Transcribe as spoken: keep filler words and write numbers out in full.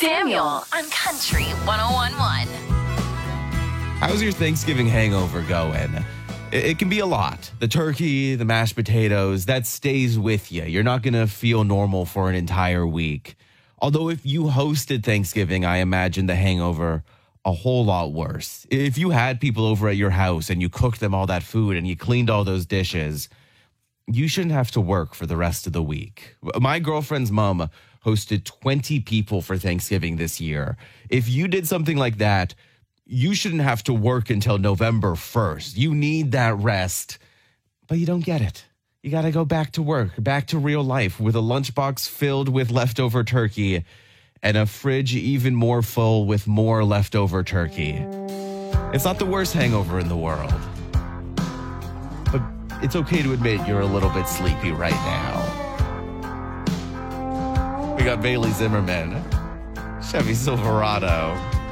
Samuel on Country one oh one point one. How's your Thanksgiving hangover going? It, it can be a lot. The turkey, the mashed potatoes, that stays with you. You're not going to feel normal for an entire week. Although if you hosted Thanksgiving, I imagine the hangover a whole lot worse. If you had people over at your house and you cooked them all that food and you cleaned all those dishes, you shouldn't have to work for the rest of the week. My girlfriend's mom hosted twenty people for Thanksgiving this year. If you did something like that, you shouldn't have to work until November first. You need that rest, but you don't get it. You got to go back to work, back to real life with a lunchbox filled with leftover turkey and a fridge even more full with more leftover turkey. It's not the worst hangover in the world, but it's okay to admit you're a little bit sleepy right now. We got Bailey Zimmerman, Chevy Silverado.